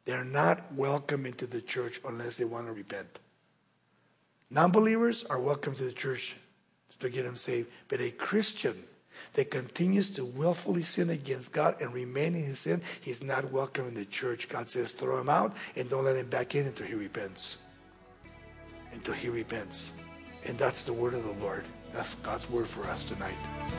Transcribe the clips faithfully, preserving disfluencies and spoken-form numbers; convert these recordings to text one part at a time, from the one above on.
They're not welcome into the church unless they want to repent. Non-believers are welcome to the church to get them saved. But a Christian that continues to willfully sin against God and remain in his sin, he's not welcome in the church. God says throw him out and don't let him back in until he repents. Until he repents. And that's the word of the Lord. That's God's word for us tonight.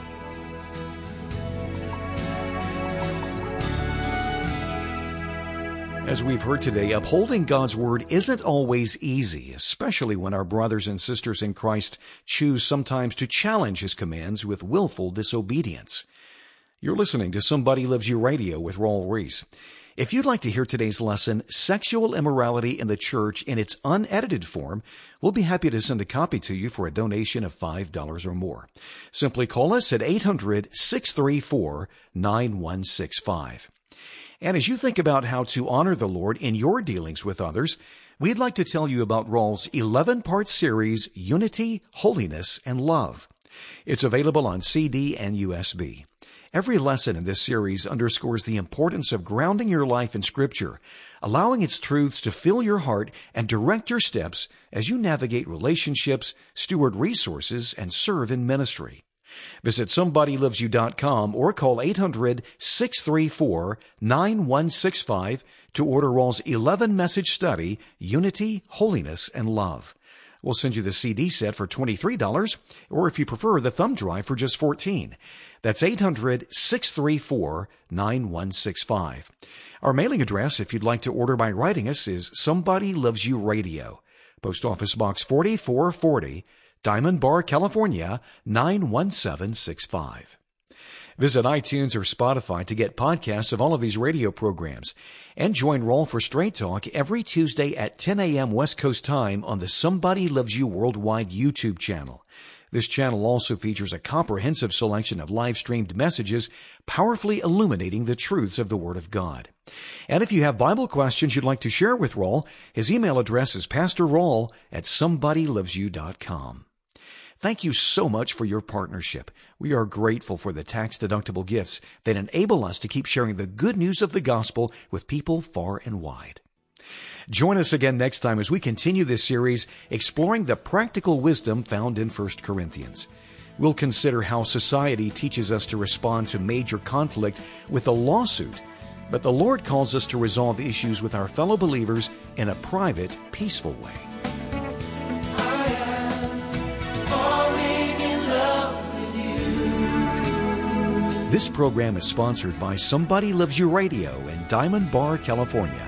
As we've heard today, upholding God's Word isn't always easy, especially when our brothers and sisters in Christ choose sometimes to challenge His commands with willful disobedience. You're listening to Somebody Loves You Radio with Raul Ries. If you'd like to hear today's lesson, Sexual Immorality in the Church, in its unedited form, we'll be happy to send a copy to you for a donation of five dollars or more. Simply call us at eight hundred, six three four, nine one six five. And as you think about how to honor the Lord in your dealings with others, we'd like to tell you about Raul's eleven-part series, Unity, Holiness, and Love. It's available on C D and U S B. Every lesson in this series underscores the importance of grounding your life in Scripture, allowing its truths to fill your heart and direct your steps as you navigate relationships, steward resources, and serve in ministry. Visit somebody loves you dot com or call eight hundred, six three four, nine one six five to order Raul's eleven-message study, Unity, Holiness, and Love. We'll send you the C D set for twenty-three dollars, or if you prefer, the thumb drive for just fourteen dollars. That's eight hundred, six three four, nine one six five. Our mailing address, if you'd like to order by writing us, is Somebody Loves You Radio, Post Office Box forty-four forty, Diamond Bar, California, nine one seven six five. Visit iTunes or Spotify to get podcasts of all of these radio programs. And join Raul for Straight Talk every Tuesday at ten a.m. West Coast time on the Somebody Loves You Worldwide YouTube channel. This channel also features a comprehensive selection of live-streamed messages powerfully illuminating the truths of the Word of God. And if you have Bible questions you'd like to share with Raul, his email address is pastor raul at somebody loves you dot com. Thank you so much for your partnership. We are grateful for the tax-deductible gifts that enable us to keep sharing the good news of the gospel with people far and wide. Join us again next time as we continue this series exploring the practical wisdom found in First Corinthians. We'll consider how society teaches us to respond to major conflict with a lawsuit, but the Lord calls us to resolve issues with our fellow believers in a private, peaceful way. This program is sponsored by Somebody Loves You Radio in Diamond Bar, California.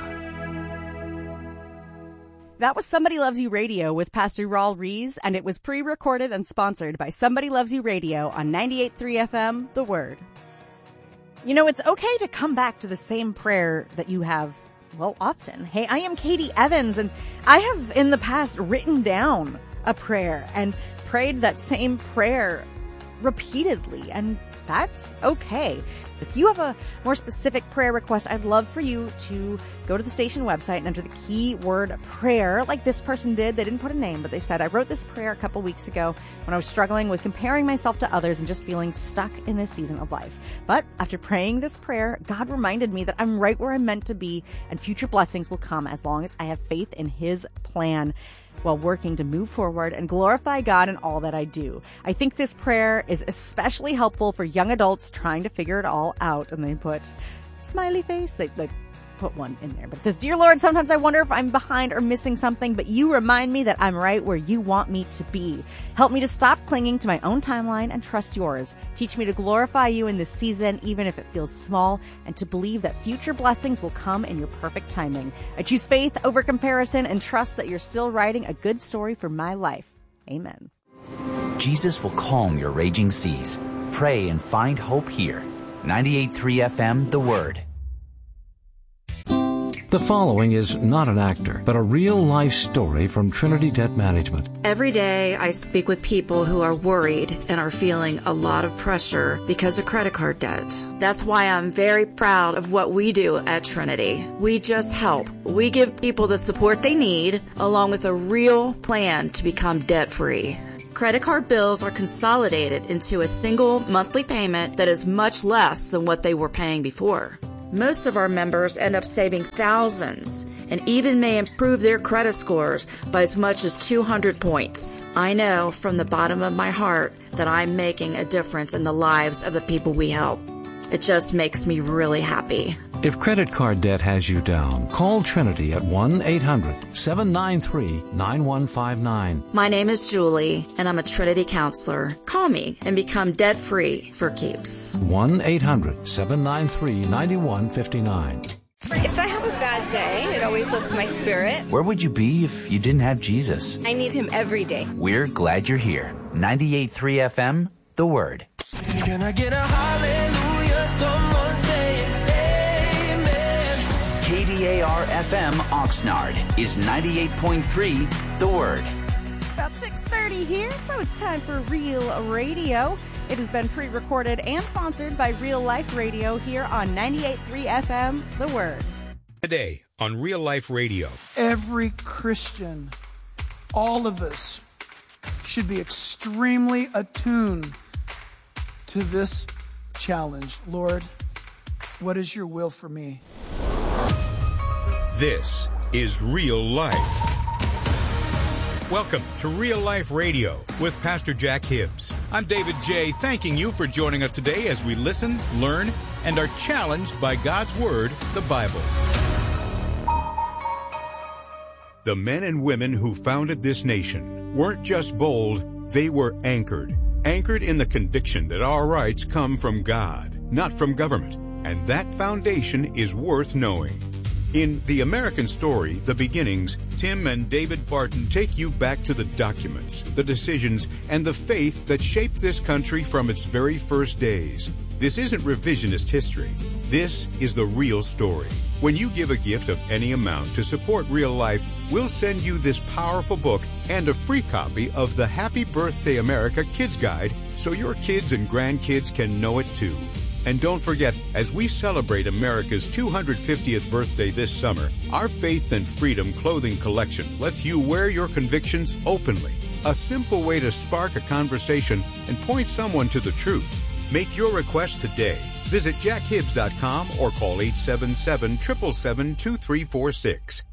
That was Somebody Loves You Radio with Pastor Raul Ries, and it was pre-recorded and sponsored by Somebody Loves You Radio on ninety-eight point three F M, The Word. You know, it's okay to come back to the same prayer that you have, well, often. Hey, I am Katie Evans, and I have in the past written down a prayer and prayed that same prayer repeatedly, and that's okay. If you have a more specific prayer request, I'd love for you to go to the station website and enter the keyword prayer, like this person did. They didn't put a name, but they said, I wrote this prayer a couple weeks ago when I was struggling with comparing myself to others and just feeling stuck in this season of life. But after praying this prayer, God reminded me that I'm right where I'm meant to be, and future blessings will come as long as I have faith in His plan, while working to move forward and glorify God in all that I do. I think this prayer is especially helpful for young adults trying to figure it all out. And they put smiley face. They, they put one in there. But it says, Dear Lord, sometimes I wonder if I'm behind or missing something, but you remind me that I'm right where you want me to be. Help me to stop clinging to my own timeline and trust yours. Teach me to glorify you in this season, even if it feels small, and to believe that future blessings will come in your perfect timing. I choose faith over comparison and trust that you're still writing a good story for my life. Amen. Jesus will calm your raging seas. Pray and find hope here. ninety-eight point three F M, The Word. The following is not an actor, but a real-life story from Trinity Debt Management. Every day I speak with people who are worried and are feeling a lot of pressure because of credit card debt. That's why I'm very proud of what we do at Trinity. We just help. We give people the support they need, along with a real plan to become debt-free. Credit card bills are consolidated into a single monthly payment that is much less than what they were paying before. Most of our members end up saving thousands and even may improve their credit scores by as much as two hundred points. I know from the bottom of my heart that I'm making a difference in the lives of the people we help. It just makes me really happy. If credit card debt has you down, call Trinity at one eight hundred seven nine three nine one five nine. My name is Julie, and I'm a Trinity counselor. Call me and become debt-free for keeps. one eight hundred seven nine three nine one five nine. If I have a bad day, it always lifts my spirit. Where would you be if you didn't have Jesus? I need him every day. We're glad you're here. ninety-eight point three F M, The Word. Can I get a hallelujah? Someone say amen. K D A R F M Oxnard is ninety-eight point three The Word. About six thirty here, so it's time for Real Radio. It has been pre-recorded and sponsored by Real Life Radio here on ninety-eight point three F M, The Word. Today on Real Life Radio. Every Christian, all of us, should be extremely attuned to this challenge. Lord, what is your will for me? This is Real Life. Welcome to Real Life Radio with Pastor Jack Hibbs. I'm David J., thanking you for joining us today as we listen, learn, and are challenged by God's Word, the Bible. The men and women who founded this nation weren't just bold, they were anchored. Anchored in the conviction that our rights come from God, not from government. And that foundation is worth knowing. In The American Story, The Beginnings, Tim and David Barton take you back to the documents, the decisions, and the faith that shaped this country from its very first days. This isn't revisionist history. This is the real story. When you give a gift of any amount to support Real Life, we'll send you this powerful book and a free copy of the Happy Birthday America Kids Guide so your kids and grandkids can know it too. And don't forget, as we celebrate America's two hundred fiftieth birthday this summer, our Faith and Freedom clothing collection lets you wear your convictions openly. A simple way to spark a conversation and point someone to the truth. Make your request today. Visit jack hibbs dot com or call eight seven seven, seven seven seven, two three four six.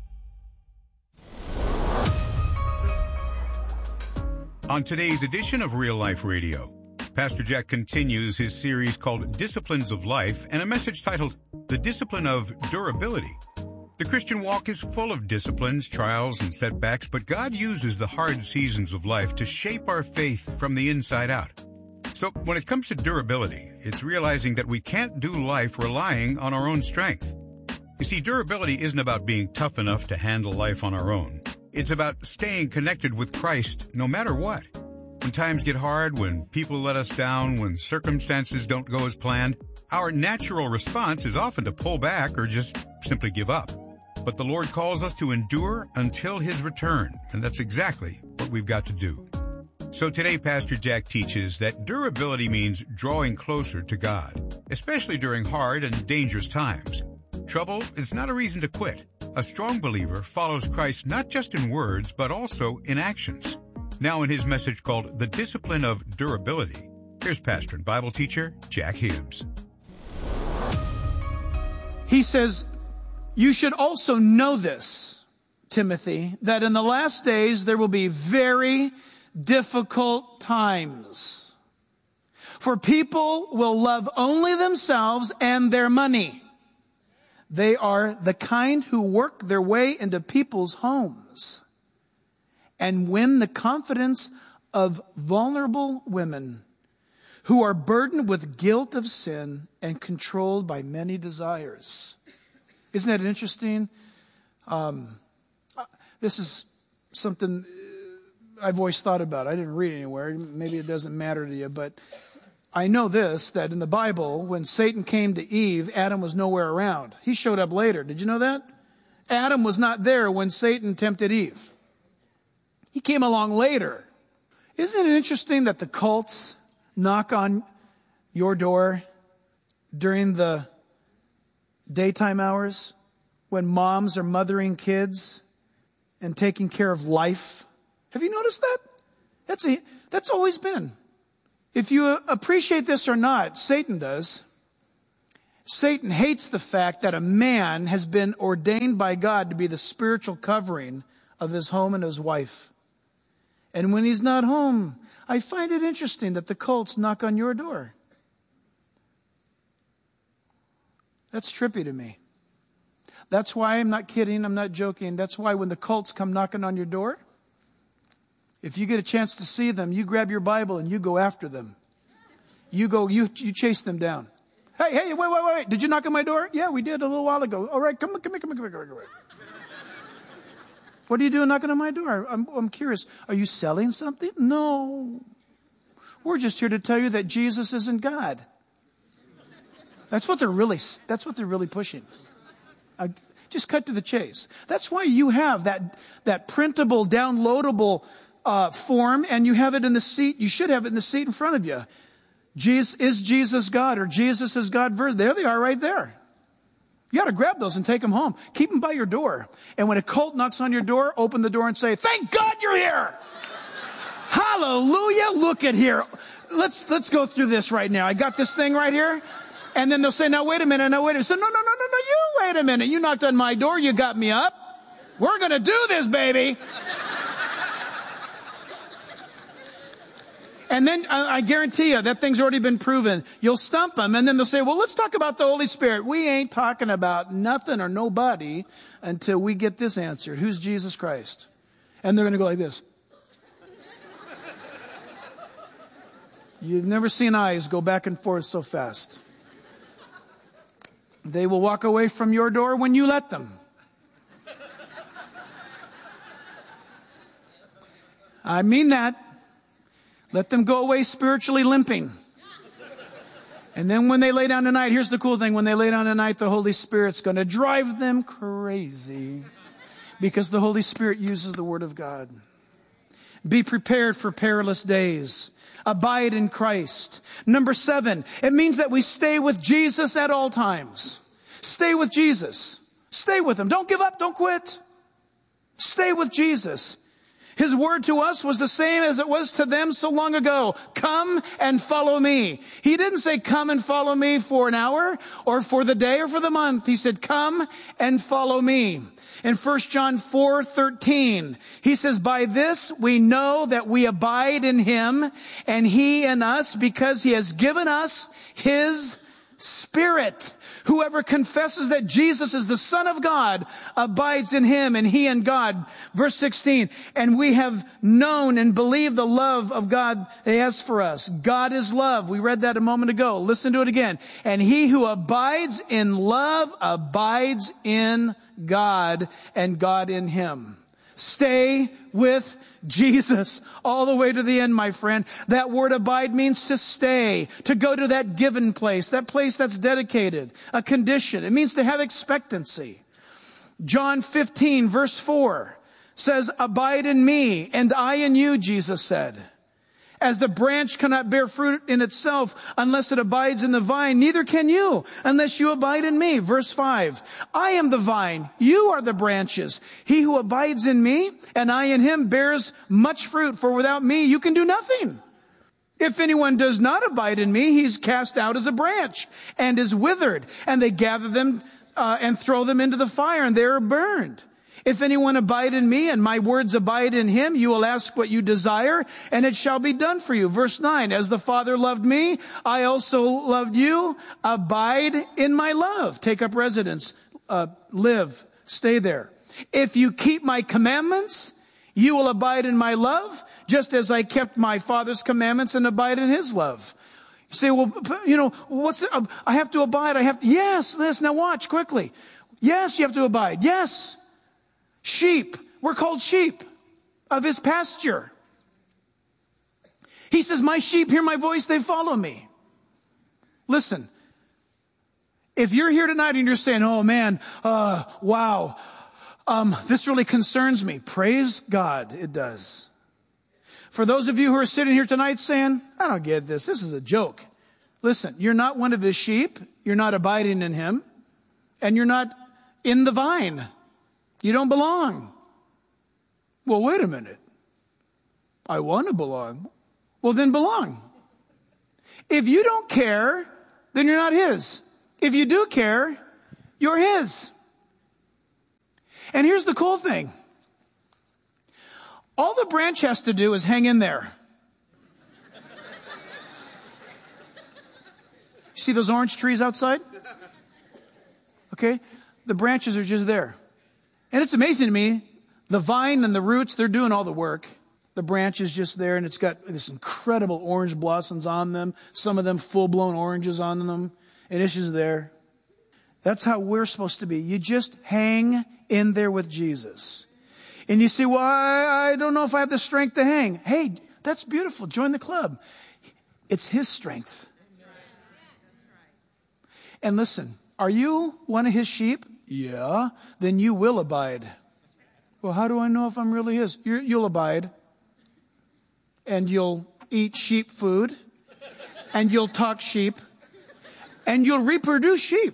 On today's edition of Real Life Radio, Pastor Jack continues his series called Disciplines of Life and a message titled The Discipline of Durability. The Christian walk is full of disciplines, trials, and setbacks, but God uses the hard seasons of life to shape our faith from the inside out. So when it comes to durability, it's realizing that we can't do life relying on our own strength. You see, durability isn't about being tough enough to handle life on our own. It's about staying connected with Christ no matter what. When times get hard, when people let us down, when circumstances don't go as planned, our natural response is often to pull back or just simply give up. But the Lord calls us to endure until His return, and that's exactly what we've got to do. So today, Pastor Jack teaches that durability means drawing closer to God, especially during hard and dangerous times. Trouble is not a reason to quit. A strong believer follows Christ not just in words, but also in actions. Now in his message called The Discipline of Durability, here's pastor and Bible teacher Jack Hibbs. He says, you should also know this, Timothy, that in the last days there will be very difficult times. For people will love only themselves and their money. They are the kind who work their way into people's homes and win the confidence of vulnerable women who are burdened with guilt of sin and controlled by many desires. Isn't that interesting? Um, this is something I've always thought about. I didn't read it anywhere. Maybe it doesn't matter to you, but I know this, that in the Bible, when Satan came to Eve, Adam was nowhere around. He showed up later. Did you know that? Adam was not there when Satan tempted Eve. He came along later. Isn't it interesting that the cults knock on your door during the daytime hours when moms are mothering kids and taking care of life? Have you noticed that? That's a, that's always been. If you appreciate this or not, Satan does. Satan hates the fact that a man has been ordained by God to be the spiritual covering of his home and his wife. And when he's not home, I find it interesting that the cults knock on your door. That's trippy to me. That's why, I'm not kidding, I'm not joking. That's why when the cults come knocking on your door, if you get a chance to see them, you grab your Bible and you go after them. You go, you you chase them down. Hey, hey, wait, wait, wait. Did you knock on my door? Yeah, we did a little while ago. All right, come on, come here, come here, come here, come here. Come here. What are you doing knocking on my door? I'm, I'm curious. Are you selling something? No. We're just here to tell you that Jesus isn't God. That's what they're really, that's what they're really pushing. I, just cut to the chase. That's why you have that, that printable, downloadable uh, form, and you have it in the seat. You should have it in the seat in front of you. Jesus, is Jesus God, or Jesus is God? There they are right there. You got to grab those and take them home. Keep them by your door. And when a cult knocks on your door, open the door and say, thank God you're here. Hallelujah. Look at here. Let's, let's go through this right now. I got this thing right here. And then they'll say, now wait a minute, now wait a minute. So, no, no, no, no, no, you wait a minute. You knocked on my door, you got me up. We're going to do this, baby. And then I, I guarantee you that thing's already been proven. You'll stump them, and then they'll say, well, let's talk about the Holy Spirit. We ain't talking about nothing or nobody until we get this answered. Who's Jesus Christ? And they're going to go like this. You've never seen eyes go back and forth so fast. They will walk away from your door when you let them. I mean that. Let them go away spiritually limping. And then when they lay down tonight, here's the cool thing. When they lay down tonight, the Holy Spirit's going to drive them crazy. Because the Holy Spirit uses the Word of God. Be prepared for perilous days. Abide in Christ. Number seven, it means that we stay with Jesus at all times. Stay with Jesus. Stay with Him. Don't give up. Don't quit. Stay with Jesus. His word to us was the same as it was to them so long ago. Come and follow me. He didn't say come and follow me for an hour or for the day or for the month. He said come and follow me. In First John four thirteen, he says, by this we know that we abide in Him and He in us because He has given us His Spirit. Whoever confesses that Jesus is the Son of God abides in Him and He in God. Verse sixteen, and we have known and believed the love of God He has for us. God is love. We read that a moment ago. Listen to it again. And he who abides in love abides in God and God in him. Stay with Jesus all the way to the end, my friend. That word abide means to stay, to go to that given place, that place that's dedicated, a condition. It means to have expectancy. John fifteen verse four says, abide in me and I in you, Jesus said. As the branch cannot bear fruit in itself unless it abides in the vine, neither can you unless you abide in me. Verse five, I am the vine, you are the branches. He who abides in me and I in him bears much fruit, for without me you can do nothing. If anyone does not abide in me, he's cast out as a branch and is withered, and they gather them uh, and throw them into the fire, and they are burned. If anyone abide in me and my words abide in him, you will ask what you desire and it shall be done for you. Verse nine, as the Father loved me, I also loved you. Abide in my love. Take up residence, uh, live, stay there. If you keep my commandments, you will abide in my love, just as I kept my Father's commandments and abide in His love. You say, well, you know, what's it? I have to abide. I have to, yes, yes. Now watch quickly. Yes, you have to abide. Yes. Sheep. We're called sheep of His pasture. He says, my sheep hear my voice, they follow me. Listen, if you're here tonight and you're saying, oh man, uh, wow, um, this really concerns me. Praise God, it does. For those of you who are sitting here tonight saying, I don't get this, this is a joke. Listen, you're not one of His sheep, you're not abiding in Him, and you're not in the vine. You don't belong. Well, wait a minute. I want to belong. Well, then belong. If you don't care, then you're not His. If you do care, you're his. And here's the cool thing. All the branch has to do is hang in there. See those orange trees outside? Okay? The branches are just there. And it's amazing to me, the vine and the roots, they're doing all the work. The branch is just there, and it's got this incredible orange blossoms on them. Some of them full-blown oranges on them. And it's just there. That's how we're supposed to be. You just hang in there with Jesus. And you say, well, I, I don't know if I have the strength to hang. Hey, that's beautiful. Join the club. It's his strength. And listen, are you one of his sheep? Yeah. Then you will abide. Well, how do I know if I'm really his? You're, you'll abide. And you'll eat sheep food. And you'll talk sheep. And you'll reproduce sheep.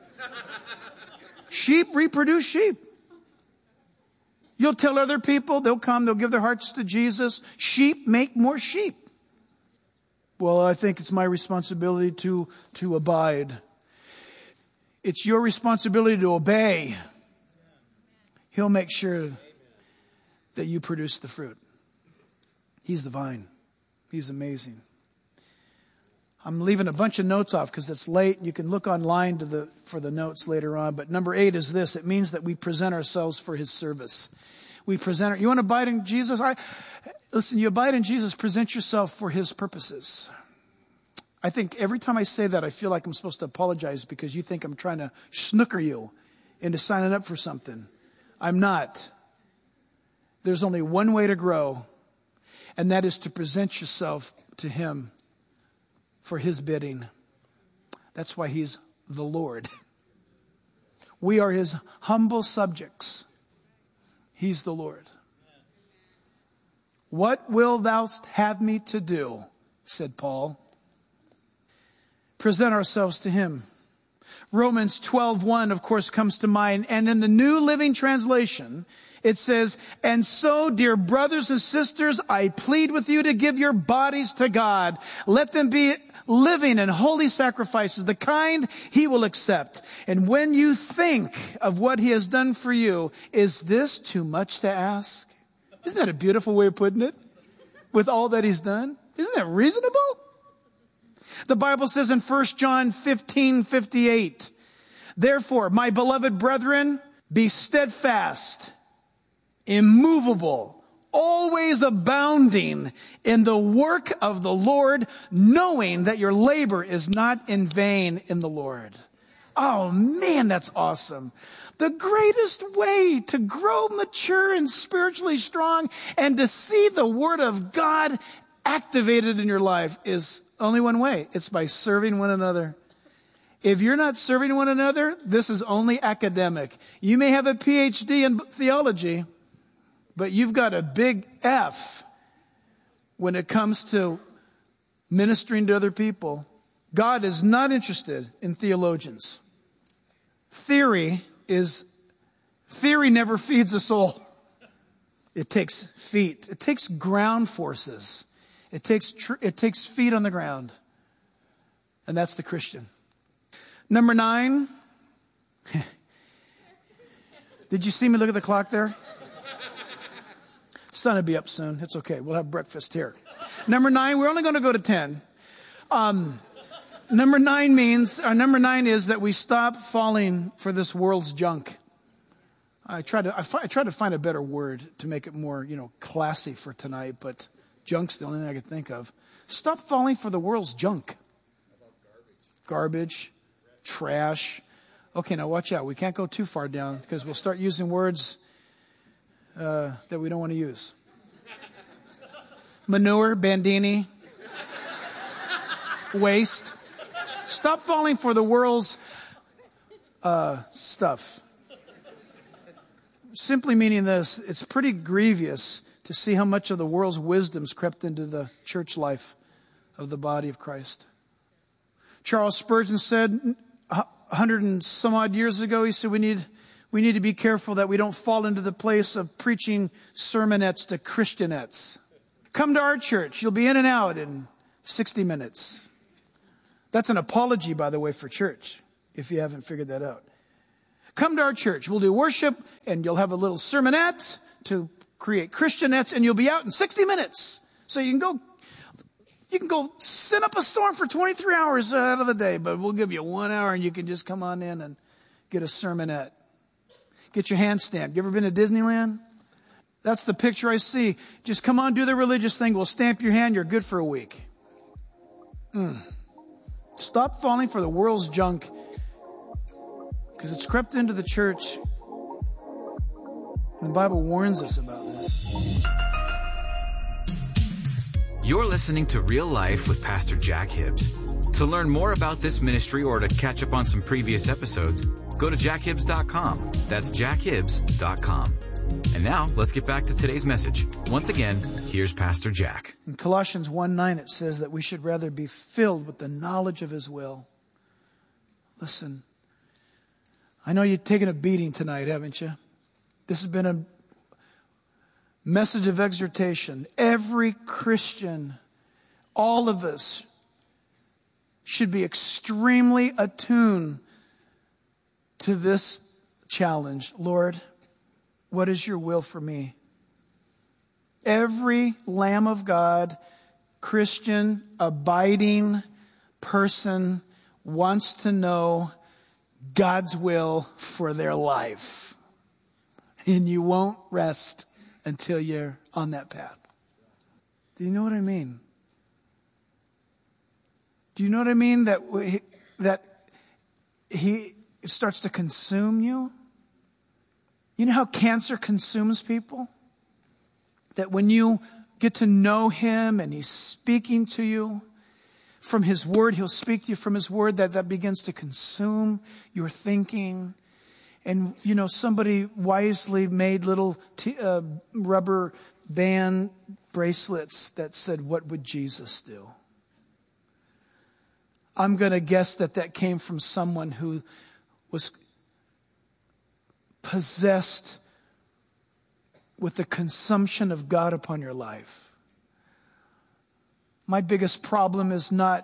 Sheep reproduce sheep. You'll tell other people, they'll come, they'll give their hearts to Jesus. Sheep make more sheep. Well, I think it's my responsibility to, to abide. It's your responsibility to obey. He'll make sure that you produce the fruit. He's the vine. He's amazing. I'm leaving a bunch of notes off because it's late. You can look online to the, for the notes later on. But number eight is this. It means that we present ourselves for his service. We present, you want to abide in Jesus? I, listen, you abide in Jesus, present yourself for his purposes. I think every time I say that, I feel like I'm supposed to apologize because you think I'm trying to snooker you into signing up for something. I'm not. There's only one way to grow, and that is to present yourself to him for his bidding. That's why he's the Lord. We are his humble subjects. He's the Lord. What wilt thou have me to do? Said Paul. Present ourselves to him. Romans twelve one, of course, comes to mind. And in the New Living Translation, it says, and so, dear brothers and sisters, I plead with you to give your bodies to God. Let them be living and holy sacrifices, the kind he will accept. And when you think of what he has done for you, is this too much to ask? Isn't that a beautiful way of putting it? With all that he's done? Isn't that reasonable? The Bible says in First John fifteen fifty-eight, therefore, my beloved brethren, be steadfast, immovable, always abounding in the work of the Lord, knowing that your labor is not in vain in the Lord. Oh man, that's awesome. The greatest way to grow mature and spiritually strong and to see the Word of God activated in your life is only one way. It's by serving one another. If you're not serving one another, this is only academic. You may have a P H D in theology, but you've got a big F when it comes to ministering to other people. God is not interested in theologians. Theory is, theory never feeds a soul. It takes feet. It takes ground forces. It takes, tr- it takes feet on the ground. And that's the Christian. Number nine. Did you see me look at the clock there? Sun will be up soon. It's okay. We'll have breakfast here. Number nine, we're only going to go to ten. Um, number nine means, uh, number nine is that we stop falling for this world's junk. I tried to, I, fi- I tried to find a better word to make it more, you know, classy for tonight, but junk's the only thing I could think of. Stop falling for the world's junk. Garbage, trash. Okay, now watch out. We can't go too far down because we'll start using words uh, that we don't want to use. Manure, bandini, waste. Stop falling for the world's uh, stuff. Simply meaning this, it's pretty grievous to see how much of the world's wisdom's crept into the church life of the body of Christ. Charles Spurgeon said a hundred and some odd years ago, he said we need we need to be careful that we don't fall into the place of preaching sermonettes to Christianettes. Come to our church. You'll be in and out in sixty minutes. That's an apology, by the way, for church. if you haven't figured that out. Come to our church. We'll do worship, and you'll have a little sermonette to create Christianettes, and you'll be out in sixty minutes. So you can go, you can go sit up a storm for twenty-three hours out of the day, but we'll give you one hour, and you can just come on in and get a sermonette. Get your hand stamped. You ever been to Disneyland? That's the picture I see. Just come on, do the religious thing. We'll stamp your hand. You're good for a week. Mm. Stop falling for the world's junk, because it's crept into the church. The Bible warns us about this. You're listening to Real Life with Pastor Jack Hibbs. To learn more about this ministry or to catch up on some previous episodes, go to jack hibbs dot com. That's jack hibbs dot com. And now, let's get back to today's message. Once again, here's Pastor Jack. In Colossians one nine, it says that we should rather be filled with the knowledge of His will. Listen, I know you've taken a beating tonight, haven't you? This has been a message of exhortation. Every Christian, all of us, should be extremely attuned to this challenge. Lord, what is your will for me? Every Lamb of God, Christian, abiding person wants to know God's will for their life. And you won't rest until you're on that path. Do you know what I mean? Do you know what I mean? That we, that He starts to consume you? You know how cancer consumes people? That when you get to know Him and He's speaking to you from His Word, He'll speak to you from His Word, that that begins to consume your thinking. And, you know, somebody wisely made little t- uh, rubber band bracelets that said, "What would Jesus do?" I'm going to guess that that came from someone who was possessed with the consumption of God upon your life. My biggest problem is not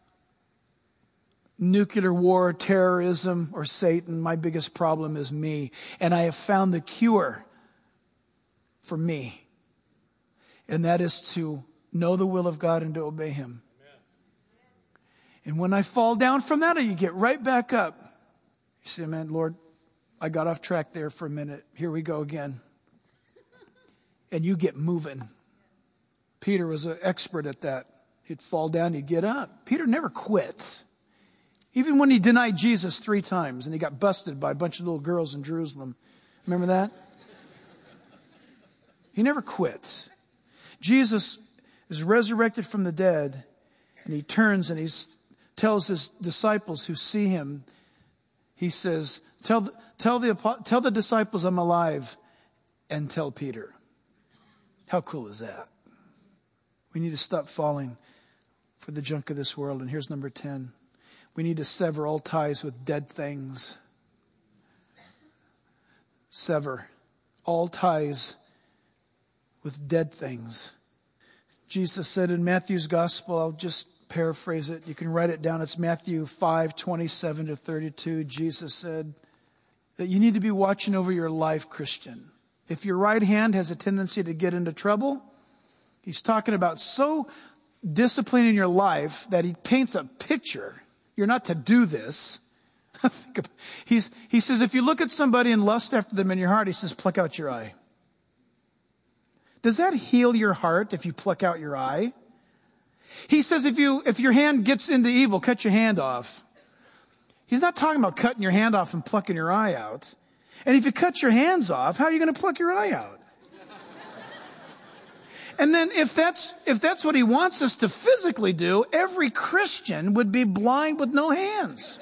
nuclear war, terrorism, or Satan. My biggest problem is me. And I have found the cure for me. And that is to know the will of God and to obey Him. And when I fall down from that, you get right back up. You say, "Man, Lord, I got off track there for a minute. Here we go again." And you get moving. Peter was an expert at that. He'd fall down, he'd get up. Peter never quit. Even when he denied Jesus three times and he got busted by a bunch of little girls in Jerusalem. Remember that? He never quit. Jesus is resurrected from the dead, and He turns and He tells His disciples who see Him, He says, tell, tell, the, tell the disciples I'm alive, and tell Peter. How cool is that? We need to stop falling for the junk of this world. And here's number ten. We need to sever all ties with dead things. Sever all ties with dead things. Jesus said in Matthew's gospel, I'll just paraphrase it. You can write it down. It's Matthew five, twenty-seven to thirty-two. Jesus said that you need to be watching over your life, Christian. If your right hand has a tendency to get into trouble, He's talking about so disciplining your life that He paints a picture. You're not to do this. He's, he says, if you look at somebody and lust after them in your heart, He says, pluck out your eye. Does that heal your heart if you pluck out your eye? He says, if you, if your hand gets into evil, cut your hand off. He's not talking about cutting your hand off and plucking your eye out. And if you cut your hands off, how are you going to pluck your eye out? And then if that's, if that's what He wants us to physically do, every Christian would be blind with no hands.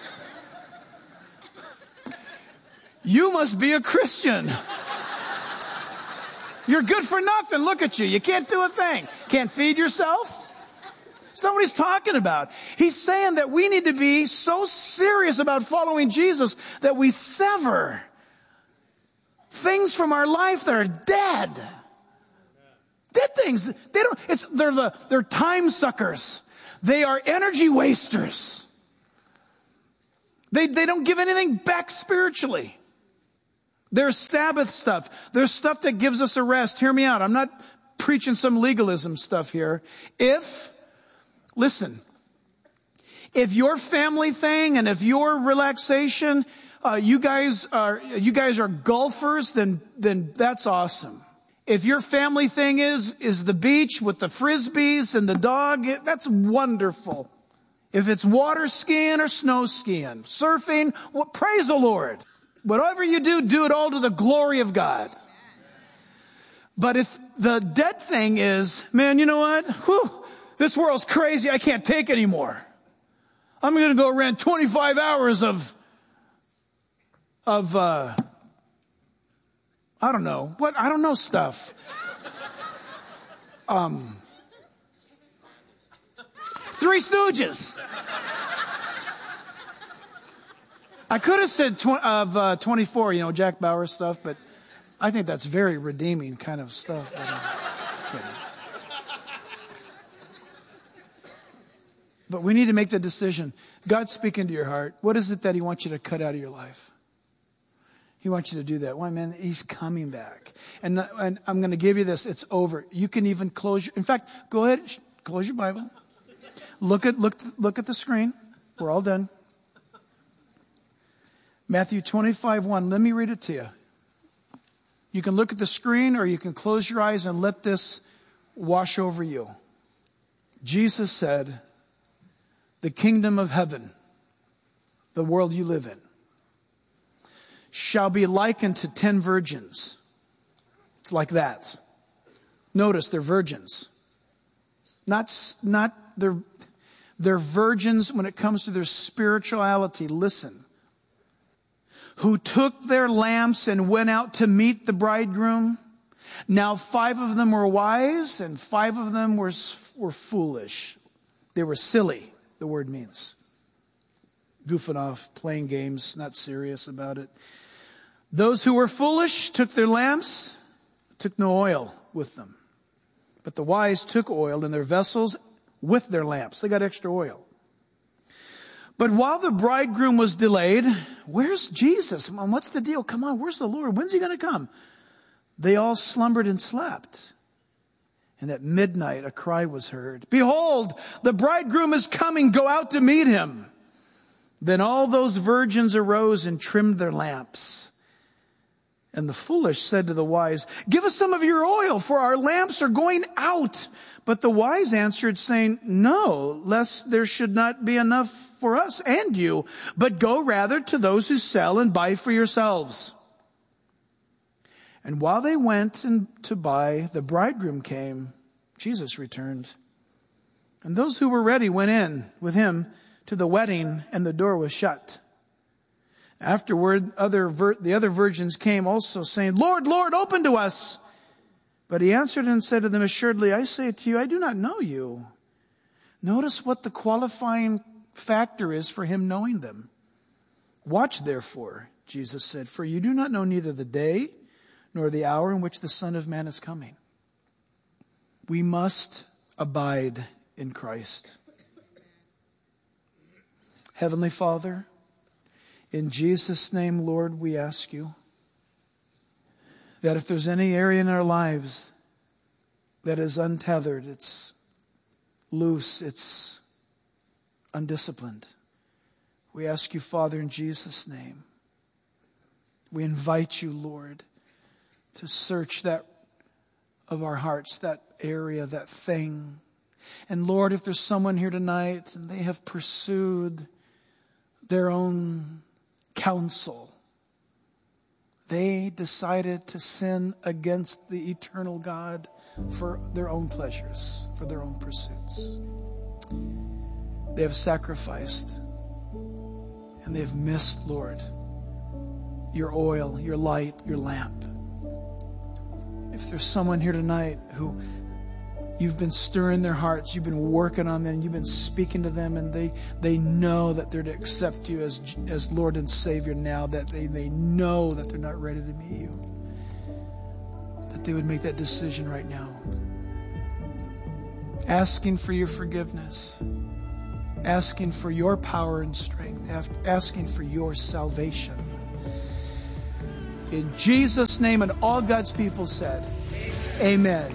You must be a Christian. You're good for nothing. Look at you. You can't do a thing. Can't feed yourself. Somebody's talking about. He's saying that we need to be so serious about following Jesus that we sever things from our life that are dead. Dead things. They don't, it's, they're the, they're time suckers. They are energy wasters. They, they don't give anything back spiritually. There's Sabbath stuff. There's stuff that gives us a rest. Hear me out. I'm not preaching some legalism stuff here. If, listen, if your family thing and if your relaxation, uh, you guys are, you guys are golfers, then, then that's awesome. If your family thing is, is the beach with the frisbees and the dog, that's wonderful. If it's water skiing or snow skiing, surfing, well, praise the Lord. Whatever you do, do it all to the glory of God. But if the dead thing is, man, you know what? Whew, this world's crazy. I can't take anymore. I'm going to go rent twenty-five hours of, of, uh, I don't know. What? I don't know stuff. Um, Three Stooges. I could have said tw- of uh, twenty-four, you know, Jack Bauer stuff, but I think that's very redeeming kind of stuff. But, uh, but we need to make the decision. God's speaking to your heart. What is it that he wants you to cut out of your life? He wants you to do that. Why, man, he's coming back. And, and I'm going to give you this. It's over. You can even close your, in fact, go ahead, close your Bible. Look at, look, look at the screen. We're all done. Matthew twenty-five one. Let me read it to you. You can look at the screen or you can close your eyes and let this wash over you. Jesus said, the kingdom of heaven, the world you live in, shall be likened to ten virgins. It's like that. Notice they're virgins. Not, not they're, they're virgins when it comes to their spirituality. Listen. Who took their lamps and went out to meet the bridegroom. Now five of them were wise and five of them were, were foolish. They were silly, the word means. Goofing off, playing games, not serious about it. Those who were foolish took their lamps, took no oil with them. But the wise took oil in their vessels with their lamps. They got extra oil. But while the bridegroom was delayed, where's Jesus? What's the deal? Come on, where's the Lord? When's he going to come? They all slumbered and slept. And at midnight a cry was heard. Behold, the bridegroom is coming. Go out to meet him. Then all those virgins arose and trimmed their lamps. And the foolish said to the wise, give us some of your oil, for our lamps are going out. But the wise answered, saying, no, lest there should not be enough for us and you, but go rather to those who sell and buy for yourselves. And while they went and to buy, the bridegroom came. Jesus returned. And those who were ready went in with him to the wedding, and the door was shut. Afterward, other vir- the other virgins came also, saying, Lord, Lord, open to us. But he answered and said to them, assuredly, I say to you, I do not know you. Notice what the qualifying factor is for him knowing them. Watch therefore, Jesus said, for you do not know neither the day nor the hour in which the Son of Man is coming. We must abide in Christ. Heavenly Father, in Jesus' name, Lord, we ask you that if there's any area in our lives that is untethered, it's loose, it's undisciplined, we ask you, Father, in Jesus' name, we invite you, Lord, to search that of our hearts, that area, that thing. And Lord, if there's someone here tonight and they have pursued their own counsel, they decided to sin against the eternal God for their own pleasures, for their own pursuits. They have sacrificed and they have missed, Lord, your oil, your light, your lamp. If there's someone here tonight who you've been stirring their hearts, you've been working on them, you've been speaking to them, and they, they know that they're to accept you as, as Lord and Savior now, that they, they know that they're not ready to meet you, that they would make that decision right now. Asking for your forgiveness. asking for your power and strength, asking for your salvation. In Jesus' name, and all God's people said, amen.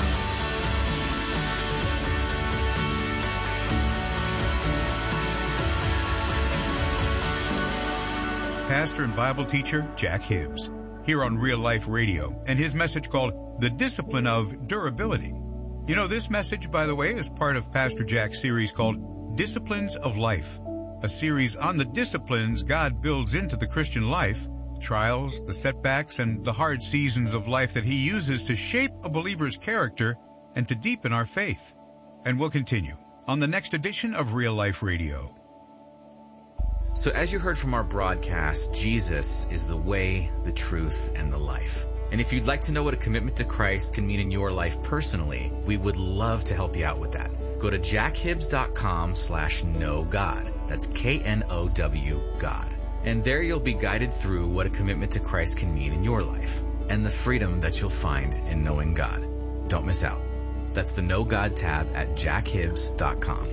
Pastor and Bible teacher Jack Hibbs, here on Real Life Radio, and his message called The Discipline of Durability. You know, this message, by the way, is part of Pastor Jack's series called Disciplines of Life, a series on the disciplines God builds into the Christian life, the trials, the setbacks, and the hard seasons of life that he uses to shape a believer's character and to deepen our faith. And we'll continue on the next edition of Real Life Radio. So as you heard from our broadcast, Jesus is the way, the truth, and the life. And if you'd like to know what a commitment to Christ can mean in your life personally, we would love to help you out with that. Go to jackhibbs.com slash know God. That's K N O W God. And there you'll be guided through what a commitment to Christ can mean in your life and the freedom that you'll find in knowing God. Don't miss out. That's the Know God tab at jackhibbs dot com.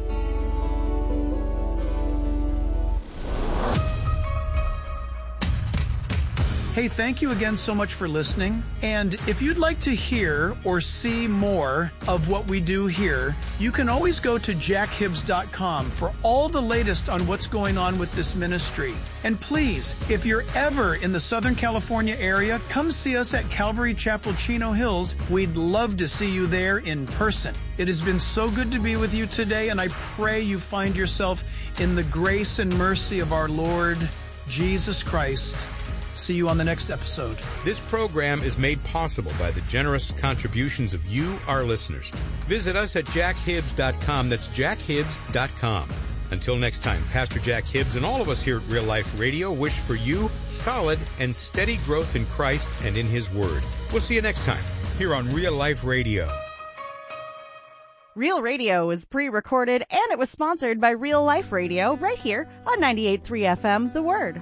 Hey, thank you again so much for listening. And if you'd like to hear or see more of what we do here, you can always go to jack hibbs dot com for all the latest on what's going on with this ministry. And please, if you're ever in the Southern California area, come see us at Calvary Chapel, Chino Hills. We'd love to see you there in person. It has been so good to be with you today, and I pray you find yourself in the grace and mercy of our Lord Jesus Christ. See you on the next episode. This program is made possible by the generous contributions of you, our listeners. Visit us at jack hibbs dot com. That's jack hibbs dot com. Until next time, Pastor Jack Hibbs and all of us here at Real Life Radio wish for you solid and steady growth in Christ and in His Word. We'll see you next time here on Real Life Radio. Real Radio is pre-recorded and it was sponsored by Real Life Radio right here on ninety-eight point three F M, The Word.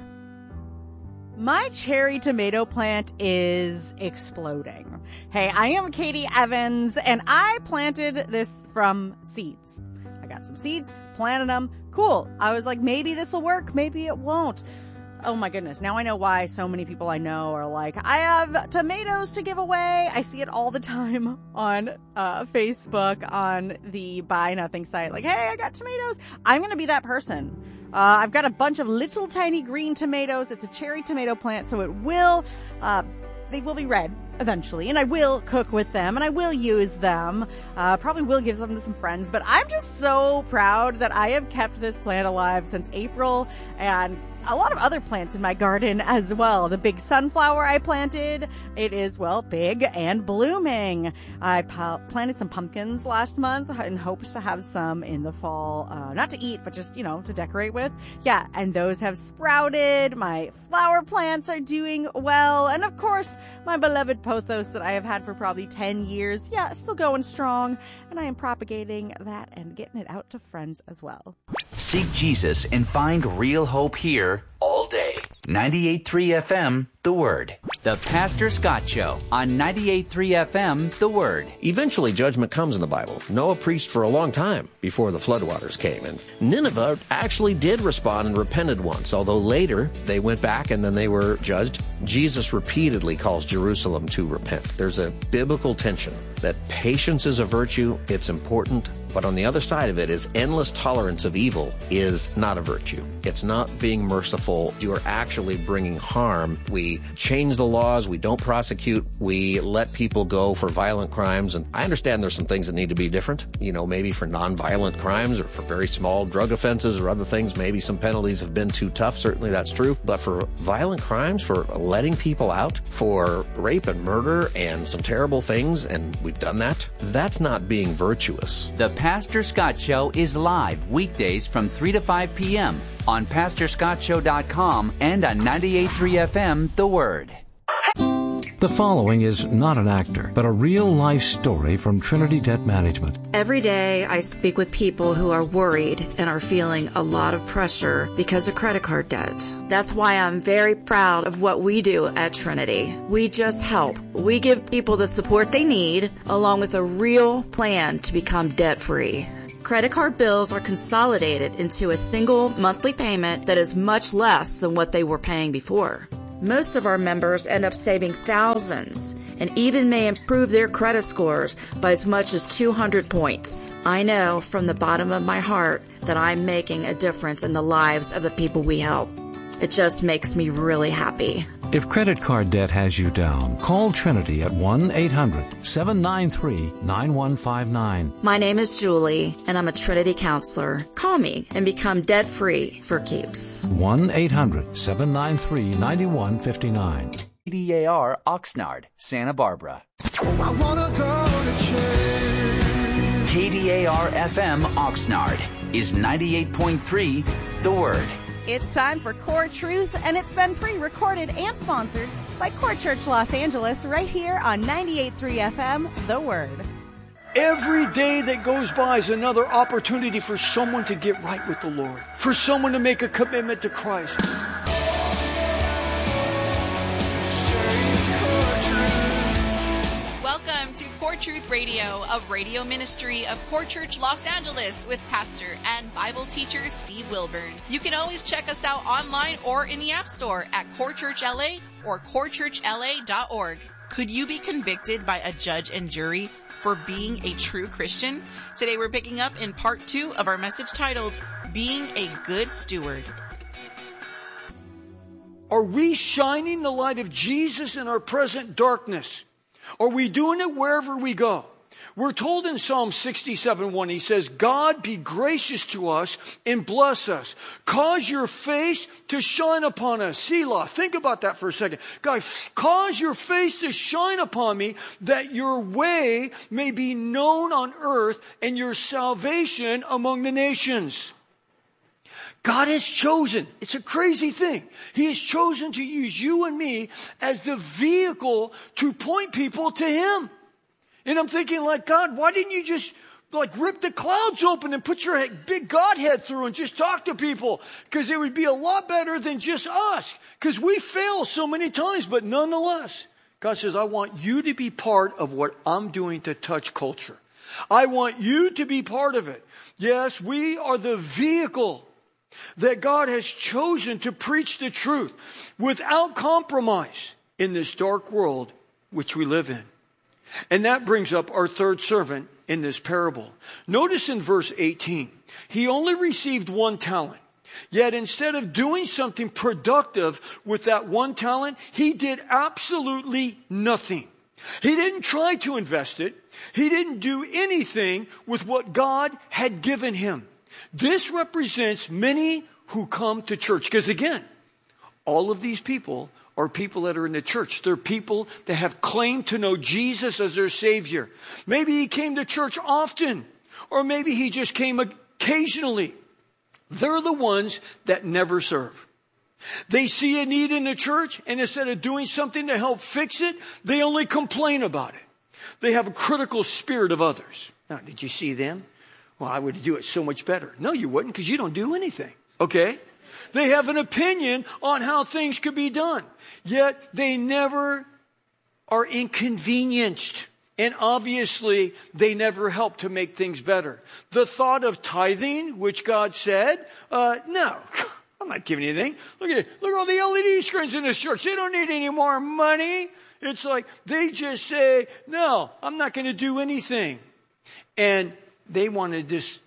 My cherry tomato plant is exploding. Hey, I am Katie Evans, and I planted this from seeds. I got some seeds, planted them. Cool. I was like, maybe this will work, maybe it won't. Oh my goodness. Now I know why so many people I know are like, I have tomatoes to give away. I see it all the time on uh, Facebook, on the Buy Nothing site. Like, hey, I got tomatoes. I'm going to be that person. Uh, I've got a bunch of little tiny green tomatoes. It's a cherry tomato plant, so it will, uh, they will be red eventually, and I will cook with them, and I will use them. Uh, probably will give them to some friends, but I'm just so proud that I have kept this plant alive since April, and a lot of other plants in my garden as well. The big sunflower I planted, it is, well, big and blooming. I p- planted some pumpkins last month in hopes to have some in the fall, uh, not to eat, but just, you know, to decorate with. Yeah, and those have sprouted. My flower plants are doing well. And of course, my beloved pothos that I have had for probably ten years, yeah, still going strong. And I am propagating that and getting it out to friends as well. Seek Jesus and find real hope here all day. ninety-eight point three F M, The Word. The Pastor Scott Show on ninety-eight point three F M, The Word. Eventually, judgment comes in the Bible. Noah preached for a long time before the floodwaters came. And Nineveh actually did respond and repented once, although later they went back and then they were judged. Jesus repeatedly calls Jerusalem to repent. There's a biblical tension that patience is a virtue, it's important, but on the other side of it is endless tolerance of evil is not a virtue. It's not being merciful. You are actually bringing harm. We change the laws. We don't prosecute. We let people go for violent crimes. And I understand there's some things that need to be different. You know, maybe for nonviolent crimes or for very small drug offenses or other things, maybe some penalties have been too tough. Certainly that's true. But for violent crimes, for letting people out, for rape and murder and some terrible things, and we've done that, that's not being virtuous. The Pastor Scott Show is live weekdays from three to five p.m. on pastor scott show dot com and on ninety-eight point three F M, The Word. The following is not an actor, but a real-life story from Trinity Debt Management. Every day I speak with people who are worried and are feeling a lot of pressure because of credit card debt. That's why I'm very proud of what we do at Trinity. We just help. We give people the support they need, along with a real plan to become debt-free. Credit card bills are consolidated into a single monthly payment that is much less than what they were paying before. Most of our members end up saving thousands and even may improve their credit scores by as much as two hundred points. I know from the bottom of my heart that I'm making a difference in the lives of the people we help. It just makes me really happy. If credit card debt has you down, call Trinity at one eight hundred seven nine three nine one five nine. My name is Julie, and I'm a Trinity counselor. Call me and become debt-free for keeps. one eight hundred seven nine three nine one five nine. K D A R Oxnard, Santa Barbara. I wanna go to church. K D A R F M Oxnard is ninety-eight point three The Word. It's time for Core Truth, and it's been pre-recorded and sponsored by Core Church Los Angeles right here on ninety-eight point three F M, The Word. Every day that goes by is another opportunity for someone to get right with the Lord, for someone to make a commitment to Christ. Welcome to Core Truth Radio, a radio ministry of Core Church Los Angeles with pastor and Bible teacher Steve Wilburn. You can always check us out online or in the App Store at Core Church L A or core church l a dot org. Could you be convicted by a judge and jury for being a true Christian? Today we're picking up in part two of our message titled, Being a Good Steward. Are we shining the light of Jesus in our present darkness? Are we doing it wherever we go? We're told in Psalm sixty-seven one, he says, God be gracious to us and bless us. Cause your face to shine upon us. Selah. Think about that for a second. God, cause your face to shine upon me that your way may be known on earth and your salvation among the nations. God has chosen, it's a crazy thing. He has chosen to use you and me as the vehicle to point people to Him. And I'm thinking like, God, why didn't you just like rip the clouds open and put your big Godhead through and just talk to people? Because it would be a lot better than just us. Because we fail so many times, but nonetheless, God says, I want you to be part of what I'm doing to touch culture. I want you to be part of it. Yes, we are the vehicle that God has chosen to preach the truth without compromise in this dark world which we live in. And that brings up our third servant in this parable. Notice in verse eighteen, he only received one talent. Yet instead of doing something productive with that one talent, he did absolutely nothing. He didn't try to invest it. He didn't do anything with what God had given him. This represents many who come to church. Because again, all of these people are people that are in the church. They're people that have claimed to know Jesus as their Savior. Maybe he came to church often, or maybe he just came occasionally. They're the ones that never serve. They see a need in the church, and instead of doing something to help fix it, they only complain about it. They have a critical spirit of others. Now, did you see them? Well, I would do it so much better. No, you wouldn't, because you don't do anything. Okay? They have an opinion on how things could be done. Yet they never are inconvenienced. And obviously, they never help to make things better. The thought of tithing, which God said, uh, no, I'm not giving anything. Look at it. Look at all the L E D screens in this church. They don't need any more money. It's like they just say, no, I'm not going to do anything. And they want to just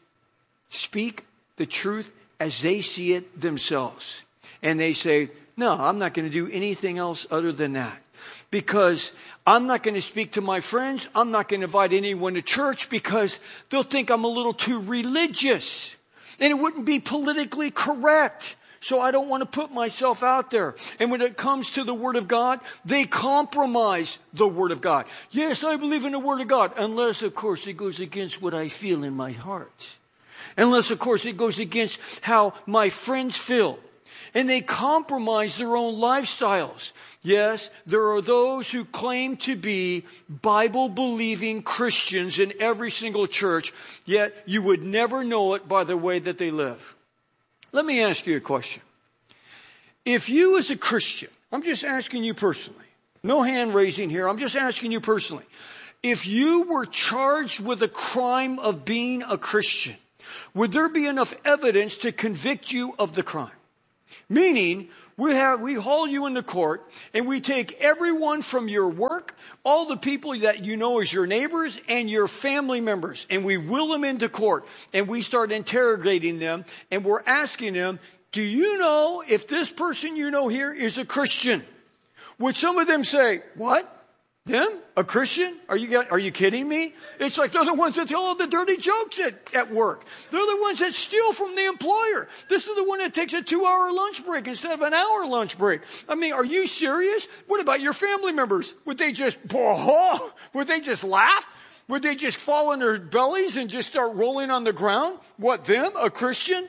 speak the truth as they see it themselves. And they say, no, I'm not going to do anything else other than that. Because I'm not going to speak to my friends. I'm not going to invite anyone to church because they'll think I'm a little too religious. And it wouldn't be politically correct. So I don't want to put myself out there. And when it comes to the Word of God, they compromise the Word of God. Yes, I believe in the Word of God. Unless, of course, it goes against what I feel in my heart. Unless, of course, it goes against how my friends feel. And they compromise their own lifestyles. Yes, there are those who claim to be Bible-believing Christians in every single church, yet you would never know it by the way that they live. Let me ask you a question. If you as a Christian, I'm just asking you personally, no hand raising here, I'm just asking you personally. If you were charged with a crime of being a Christian, would there be enough evidence to convict you of the crime? Meaning, we have, we haul you into court and we take everyone from your work, all the people that you know as your neighbors and your family members, and we wheel them into court and we start interrogating them and we're asking them, do you know if this person you know here is a Christian? Would some of them say, what? Them? A Christian? Are you, are you kidding me? It's like they're the ones that tell all the dirty jokes at, at work. They're the ones that steal from the employer. This is the one that takes a two-hour lunch break instead of an hour lunch break. I mean, are you serious? What about your family members? Would they just, oh, would they just laugh? Would they just fall on their bellies and just start rolling on the ground? What, them? A Christian?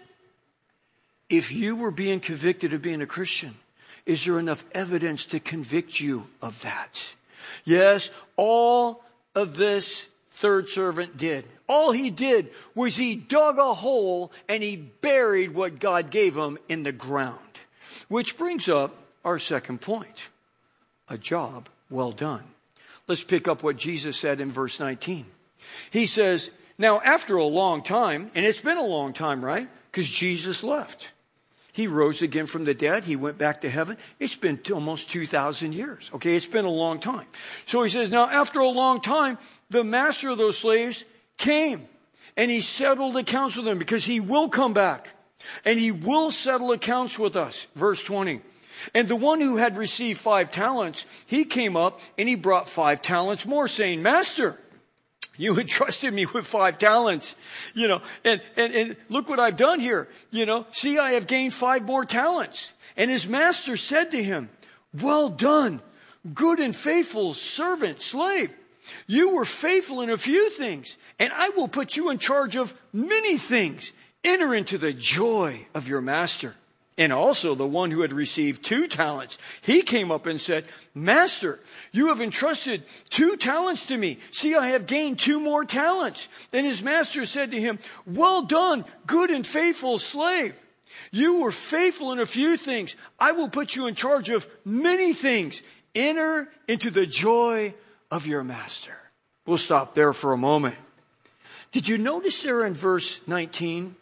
If you were being convicted of being a Christian, is there enough evidence to convict you of that? Yes, all of this third servant did. All he did was he dug a hole and he buried what God gave him in the ground. Which brings up our second point. A job well done. Let's pick up what Jesus said in verse nineteen. He says, now after a long time, and it's been a long time, right? Because Jesus left. He rose again from the dead. He went back to heaven. It's been almost two thousand years. Okay, it's been a long time. So he says, now after a long time, the master of those slaves came and he settled accounts with them because he will come back and he will settle accounts with us. Verse twenty. And the one who had received five talents, he came up and he brought five talents more, saying, Master, you entrusted me with five talents, you know, and, and, and look what I've done here. You know, see, I have gained five more talents. And his master said to him, well done, good and faithful servant, slave. You were faithful in a few things, and I will put you in charge of many things. Enter into the joy of your master. And also the one who had received two talents, he came up and said, Master, you have entrusted two talents to me. See, I have gained two more talents. And his master said to him, well done, good and faithful slave. You were faithful in a few things. I will put you in charge of many things. Enter into the joy of your master. We'll stop there for a moment. Did you notice there in verse nineteen?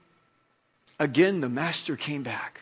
Again, the master came back.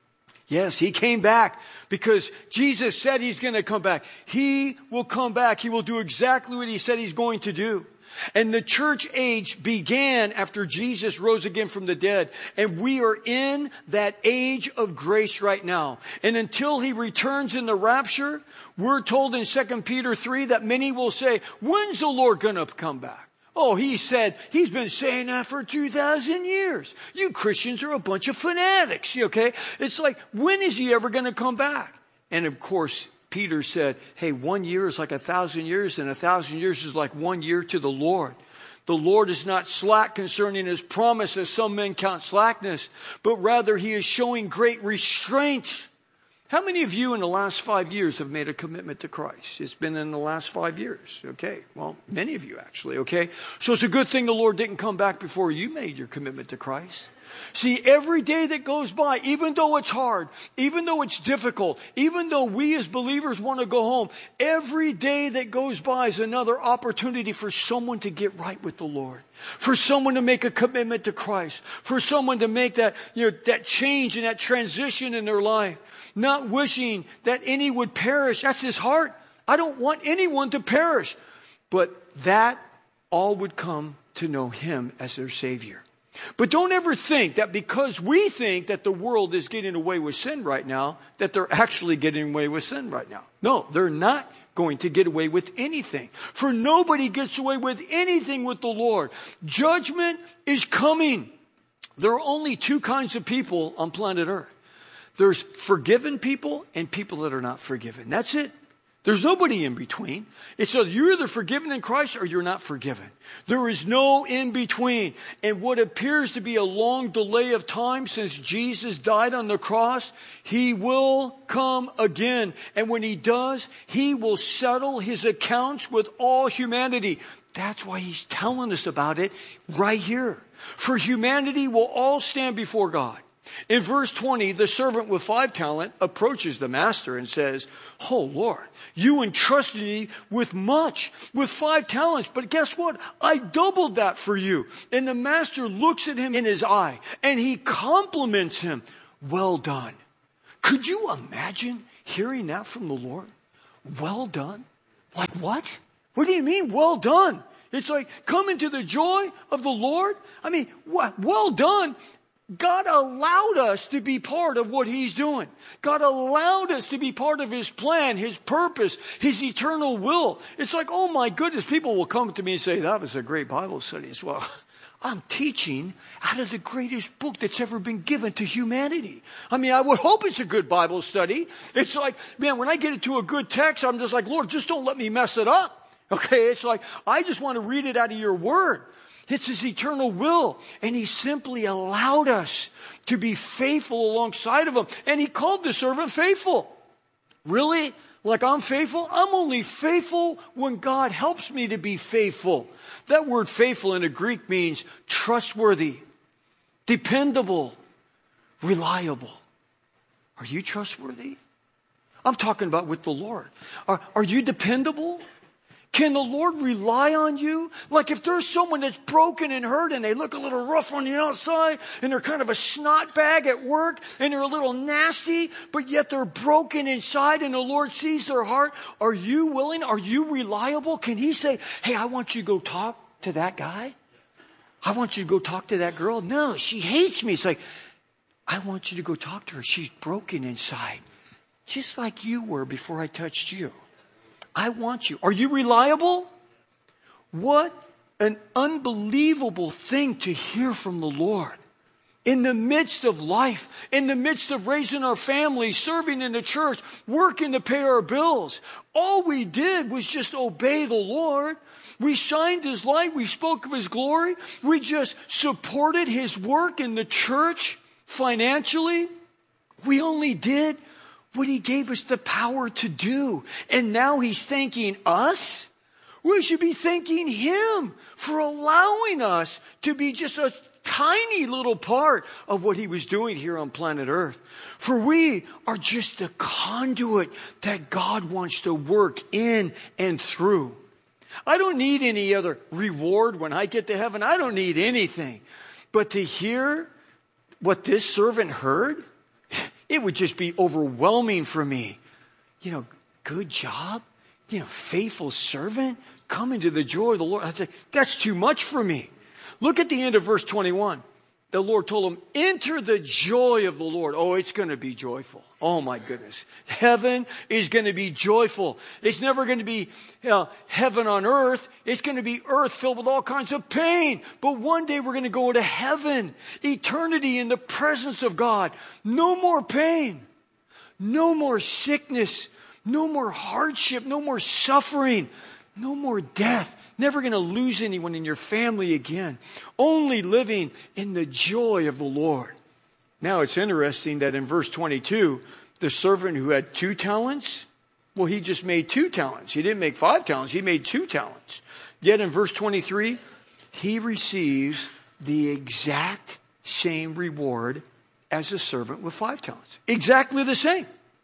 Yes, he came back because Jesus said he's going to come back. He will come back. He will do exactly what he said he's going to do. And the church age began after Jesus rose again from the dead. And we are in that age of grace right now. And until he returns in the rapture, we're told in Second Peter three that many will say, when's the Lord going to come back? Oh, he said, he's been saying that for two thousand years. You Christians are a bunch of fanatics, okay? It's like, when is he ever going to come back? And of course, Peter said, hey, one year is like a thousand years, and a thousand years is like one year to the Lord. The Lord is not slack concerning his promise, as some men count slackness, but rather he is showing great restraint. How many of you in the last five years have made a commitment to Christ? It's been in the last five years. Okay. Well, many of you actually. Okay. So it's a good thing the Lord didn't come back before you made your commitment to Christ. See, every day that goes by, even though it's hard, even though it's difficult, even though we as believers want to go home, every day that goes by is another opportunity for someone to get right with the Lord, for someone to make a commitment to Christ, for someone to make that, you know, that change and that transition in their life. Not wishing that any would perish. That's his heart. I don't want anyone to perish. But that all would come to know him as their Savior. But don't ever think that because we think that the world is getting away with sin right now, that they're actually getting away with sin right now. No, they're not going to get away with anything. For nobody gets away with anything with the Lord. Judgment is coming. There are only two kinds of people on planet Earth. There's forgiven people and people that are not forgiven. That's it. There's nobody in between. It's either you're either forgiven in Christ or you're not forgiven. There is no in between. And what appears to be a long delay of time since Jesus died on the cross, he will come again. And when he does, he will settle his accounts with all humanity. That's why he's telling us about it right here. For humanity will all stand before God. In verse twenty, the servant with five talent approaches the master and says, "Oh Lord, you entrusted me with much, with five talents, but guess what? I doubled that for you." And the master looks at him in his eye and he compliments him. "Well done." Could you imagine hearing that from the Lord? Well done? Like what? What do you mean, well done? It's like, come into the joy of the Lord. I mean, well done. God allowed us to be part of what He's doing. God allowed us to be part of His plan, His purpose, His eternal will. It's like, oh my goodness, people will come to me and say, "That was a great Bible study." As well, I'm teaching out of the greatest book that's ever been given to humanity. I mean, I would hope it's a good Bible study. It's like, man, when I get into a good text, I'm just like, "Lord, just don't let me mess it up." Okay, it's like, I just want to read it out of your word. It's His eternal will. And He simply allowed us to be faithful alongside of Him. And He called the servant faithful. Really? Like I'm faithful? I'm only faithful when God helps me to be faithful. That word faithful in the Greek means trustworthy, dependable, reliable. Are you trustworthy? I'm talking about with the Lord. Are, are you dependable? Can the Lord rely on you? Like if there's someone that's broken and hurt and they look a little rough on the outside and they're kind of a snot bag at work and they're a little nasty, but yet they're broken inside and the Lord sees their heart. Are you willing? Are you reliable? Can He say, "Hey, I want you to go talk to that guy. I want you to go talk to that girl. No, she hates me." It's like, I want you to go talk to her. She's broken inside, just like you were before I touched you. I want you. Are you reliable? What an unbelievable thing to hear from the Lord. In the midst of life, in the midst of raising our family, serving in the church, working to pay our bills, all we did was just obey the Lord. We shined His light. We spoke of His glory. We just supported His work in the church financially. We only did what He gave us the power to do. And now He's thanking us. We should be thanking Him for allowing us to be just a tiny little part of what He was doing here on planet Earth. For we are just the conduit that God wants to work in and through. I don't need any other reward when I get to heaven. I don't need anything. But to hear what this servant heard, it would just be overwhelming for me. You know, good job. You know, faithful servant. Come into the joy of the Lord. I say, that's too much for me. Look at the end of verse twenty-one. The Lord told him, enter the joy of the Lord. Oh, it's going to be joyful. Oh, my goodness. Heaven is going to be joyful. It's never going to be you know, heaven on earth. It's going to be earth filled with all kinds of pain. But one day we're going to go to heaven. Eternity in the presence of God. No more pain. No more sickness. No more hardship. No more suffering. No more death. Never going to lose anyone in your family again. Only living in the joy of the Lord. Now it's interesting that in verse twenty-two, the servant who had two talents, well, he just made two talents. He didn't make five talents. He made two talents. Yet in verse twenty-three, he receives the exact same reward as a servant with five talents. Exactly the same.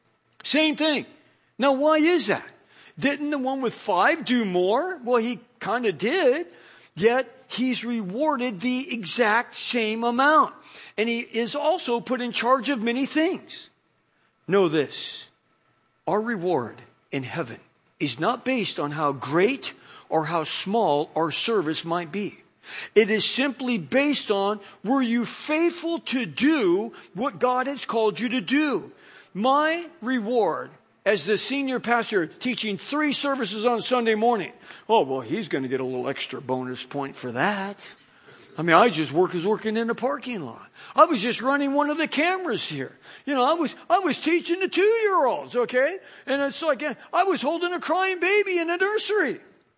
Same thing. Now, why is that? Didn't the one with five do more? Well, he kind of did. Yet he's rewarded the exact same amount. And he is also put in charge of many things. Know this. Our reward in heaven is not based on how great or how small our service might be. It is simply based on, were you faithful to do what God has called you to do? My reward as the senior pastor teaching three services on Sunday morning. Oh, well, he's going to get a little extra bonus point for that. I mean, I just work as working in the parking lot. I was just running one of the cameras here. You know, I was I was teaching the two-year-olds, okay? And it's like, I was holding a crying baby in a nursery.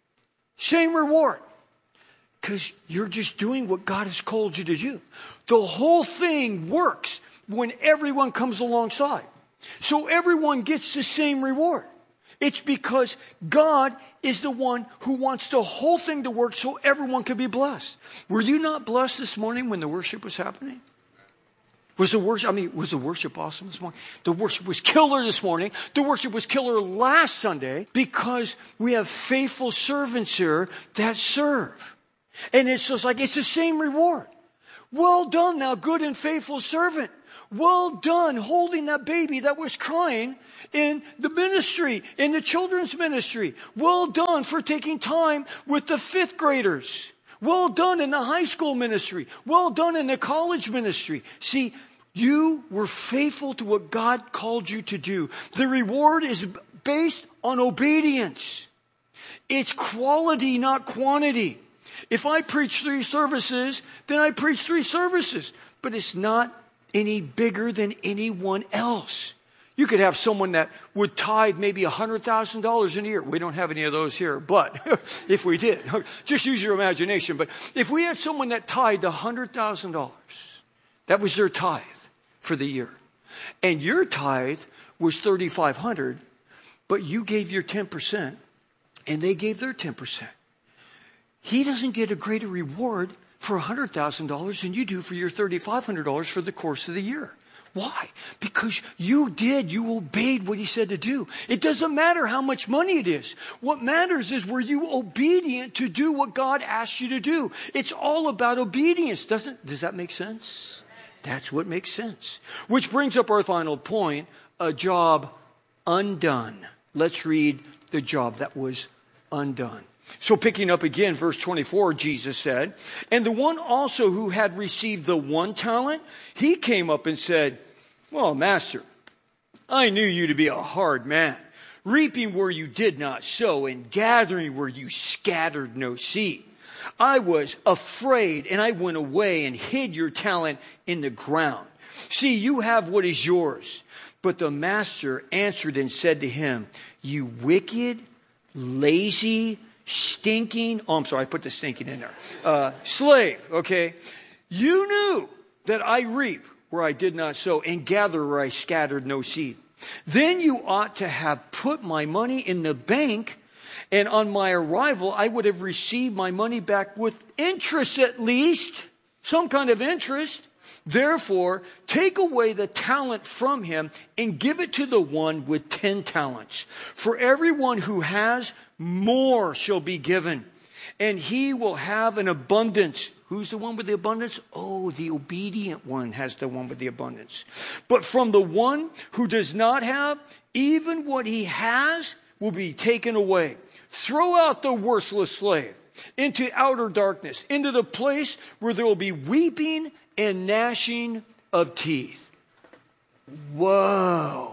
Same reward. Because you're just doing what God has called you to do. The whole thing works when everyone comes alongside. So everyone gets the same reward. It's because God is the one who wants the whole thing to work so everyone can be blessed. Were you not blessed this morning when the worship was happening? Was the worship, I mean, was the worship awesome this morning? The worship was killer this morning. The worship was killer last Sunday because we have faithful servants here that serve. And it's just like, it's the same reward. Well done, thou good and faithful servant. Well done, holding that baby that was crying in the ministry, in the children's ministry. Well done for taking time with the fifth graders. Well done in the high school ministry. Well done in the college ministry. See, you were faithful to what God called you to do. The reward is based on obedience. It's quality, not quantity. If I preach three services, then I preach three services. But it's not any bigger than anyone else. You could have someone that would tithe maybe one hundred thousand dollars in a year. We don't have any of those here, but if we did, just use your imagination. But if we had someone that tithed one hundred thousand dollars, that was their tithe for the year. And your tithe was three thousand five hundred dollars, but you gave your ten percent, and they gave their ten percent. He doesn't get a greater reward for one hundred thousand dollars than you do for your three thousand five hundred dollars for the course of the year. Why? Because you did, you obeyed what he said to do. It doesn't matter how much money it is. What matters is, were you obedient to do what God asked you to do? It's all about obedience. Doesn't, does that make sense? That's what makes sense. Which brings up our final point, a job undone. Let's read the job that was undone. So picking up again, verse twenty-four, Jesus said, and the one also who had received the one talent, he came up and said, well, master, I knew you to be a hard man, reaping where you did not sow and gathering where you scattered no seed. I was afraid and I went away and hid your talent in the ground. See, you have what is yours. But the master answered and said to him, you wicked, lazy, stinking, oh, I'm sorry, I put the stinking in there. Uh, slave, okay? You knew that I reap where I did not sow and gather where I scattered no seed. Then you ought to have put my money in the bank, and on my arrival, I would have received my money back with interest at least, some kind of interest. Therefore, take away the talent from him and give it to the one with ten talents. For everyone who has, more shall be given, and he will have an abundance. Who's the one with the abundance? Oh, the obedient one has the one with the abundance. But from the one who does not have, even what he has will be taken away. Throw out the worthless slave into outer darkness, into the place where there will be weeping and gnashing of teeth. Whoa.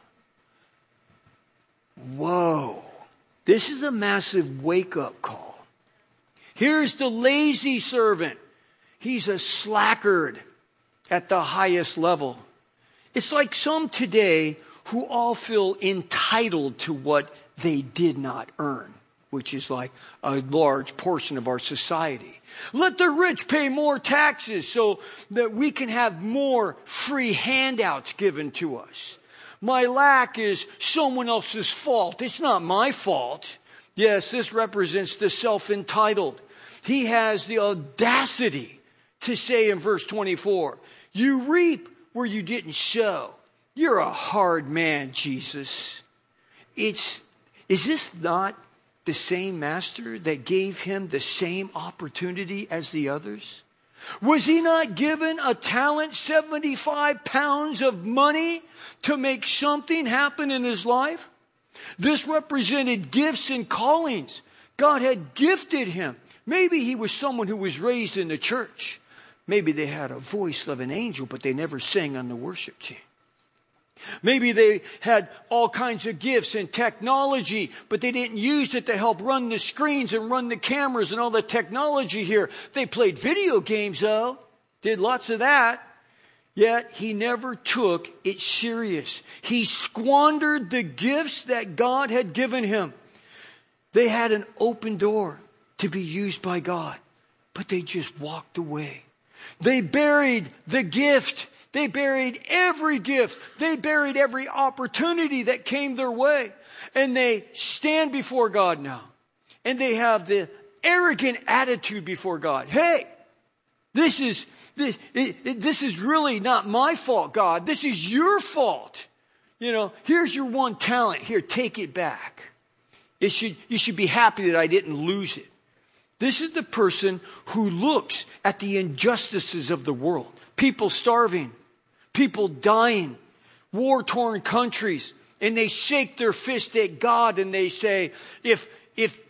Whoa. This is a massive wake-up call. Here's the lazy servant. He's a slackard at the highest level. It's like some today who all feel entitled to what they did not earn, which is like a large portion of our society. Let the rich pay more taxes so that we can have more free handouts given to us. My lack is someone else's fault. It's not my fault. Yes, this represents the self-entitled. He has the audacity to say in verse twenty-four, you reap where you didn't sow. You're a hard man, Jesus. It's, is this not the same master that gave him the same opportunity as the others? Was he not given a talent, seventy-five pounds of money to make something happen in his life? This represented gifts and callings. God had gifted him. Maybe he was someone who was raised in the church. Maybe they had a voice of an angel, but they never sang on the worship team. Maybe they had all kinds of gifts and technology, but they didn't use it to help run the screens and run the cameras and all the technology here. They played video games, though. Did lots of that. Yet he never took it serious. He squandered the gifts that God had given him. They had an open door to be used by God, but they just walked away. They buried the gift. They buried every gift. They buried every opportunity that came their way. And they stand before God now. And they have the arrogant attitude before God. Hey, This is, this, it, it, this is really not my fault, God. This is your fault. You know, here's your one talent. Here, take it back. It should, you should be happy that I didn't lose it. This is the person who looks at the injustices of the world. People starving, people dying, war-torn countries, and they shake their fist at God and they say, if, if